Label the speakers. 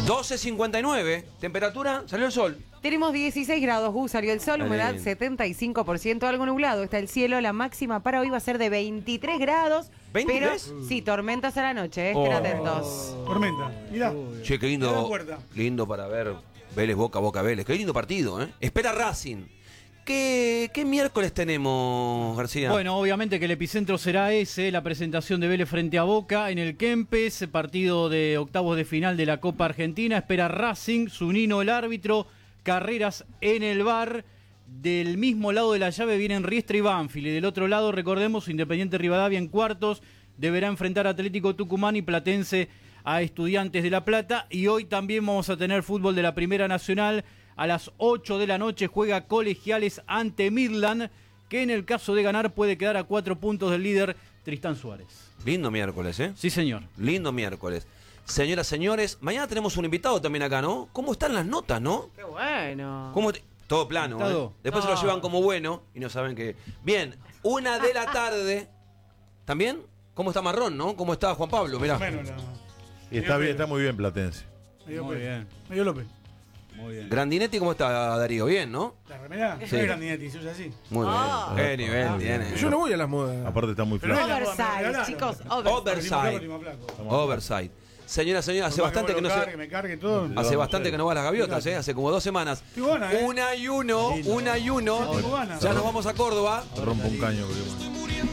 Speaker 1: 12:59, temperatura, salió el sol.
Speaker 2: Tenemos 16 grados, salió el sol, humedad 75%, algo nublado. Está el cielo, la máxima para hoy va a ser de 23 grados.
Speaker 1: ¿23?
Speaker 2: Pero sí, tormentas a la noche, estén atentos.
Speaker 3: Tormenta, mirá.
Speaker 1: Che, qué
Speaker 3: Mirá la
Speaker 1: lindo,
Speaker 3: puerta.
Speaker 1: lindo para ver Vélez, Boca Vélez. Qué lindo partido, ¿eh? Espera Racing. ¿Qué miércoles tenemos, García?
Speaker 4: Bueno, obviamente que el epicentro será ese, la presentación de Vélez frente a Boca en el Kempes, partido de octavos de final de la Copa Argentina. Espera Racing, Zunino el árbitro, Carreras en el VAR. Del mismo lado de la llave vienen Riestra y Banfield. Y del otro lado, recordemos, Independiente Rivadavia en cuartos deberá enfrentar a Atlético Tucumán y Platense a Estudiantes de La Plata. Y hoy también vamos a tener fútbol de la Primera Nacional. A las 8 de la noche juega Colegiales ante Midland, que en el caso de ganar puede quedar a 4 puntos del líder Tristán Suárez.
Speaker 1: Lindo miércoles, ¿eh?
Speaker 4: Sí, señor.
Speaker 1: Lindo miércoles. Señoras, señores, mañana tenemos un invitado también acá, ¿no? ¿Cómo están las notas, no?
Speaker 2: Qué bueno.
Speaker 1: Todo plano, ¿eh? Después se lo llevan como bueno y no saben que... Bien, 1 de la tarde. ¿También? ¿Cómo está Marrón, no? ¿Cómo está Juan Pablo? Mirá.
Speaker 5: Y está bien, está muy bien Platense.
Speaker 4: Muy bien.
Speaker 3: Medio López.
Speaker 4: Muy bien.
Speaker 1: Grandinetti, ¿cómo está, Darío? ¿Bien, no?
Speaker 3: La remera,
Speaker 1: Sí.
Speaker 3: es Grandinetti, se usa así.
Speaker 1: Muy bien. Qué nivel tiene.
Speaker 6: Yo no voy a las modas.
Speaker 5: Aparte está muy
Speaker 3: Pero
Speaker 5: flaco.
Speaker 3: no es la moda, me
Speaker 2: Oversight,
Speaker 3: regalaron.
Speaker 2: chicos,
Speaker 1: Oversight. Oversight. Señora, hace bastante que no se...
Speaker 3: me cargue todo.
Speaker 1: Hace bastante que no va a las gaviotas, ¿eh? Hace como 2 semanas.
Speaker 3: Estoy buena, ¿eh?
Speaker 1: 1-1.
Speaker 3: Tengo ganas.
Speaker 1: Ya nos vamos a Córdoba.
Speaker 5: Rompo un caño. Porque...